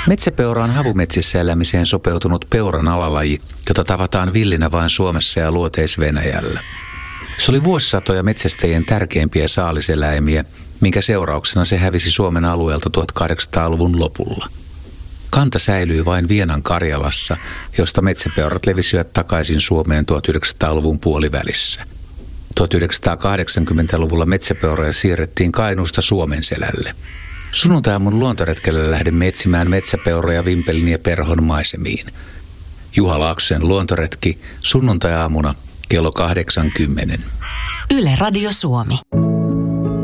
Metsäpeura on havumetsissä elämiseen sopeutunut peuran alalaji, jota tavataan villinä vain Suomessa ja Luoteis-Venäjällä. Se oli vuosisatoja metsästäjien tärkeimpiä saaliseläimiä, minkä seurauksena se hävisi Suomen alueelta 1800-luvun lopulla. Kanta säilyi vain Vienan Karjalassa, josta metsäpeurat levisivät takaisin Suomeen 1900-luvun puolivälissä. 1980-luvulla metsäpeuroja siirrettiin Kainuusta Suomenselälle. Sunnuntaiaamun luontoretkelle lähdemme etsimään metsäpeuroja Vimpelin ja Perhon maisemiin. Juha Laaksosen luontoretki sunnuntai-aamuna kello 8:10. Yle Radio Suomi.